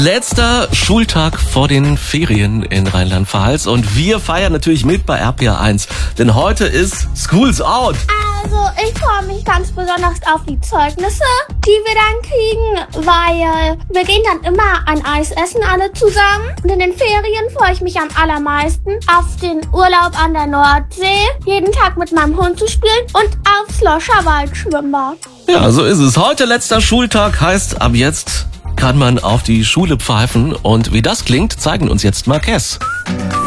Letzter Schultag vor den Ferien in Rheinland-Pfalz und wir feiern natürlich mit bei RPR1, denn heute ist School's Out. Also ich freue mich ganz besonders auf die Zeugnisse, die wir dann kriegen, weil wir gehen dann immer ein Eis essen alle zusammen. Und in den Ferien freue ich mich am allermeisten auf den Urlaub an der Nordsee, jeden Tag mit meinem Hund zu spielen und aufs Loscher Waldschwimmbad. Ja, so ist es. Heute letzter Schultag heißt, ab jetzt kann man auf die Schule pfeifen und wie das klingt, zeigen uns jetzt Marquez.